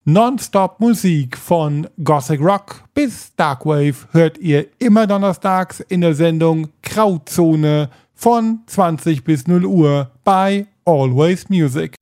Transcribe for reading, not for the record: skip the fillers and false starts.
Nonstop Musik von Gothic Rock bis Darkwave hört ihr immer donnerstags in der Sendung Grauzone von 20 bis 0 Uhr bei Always Music.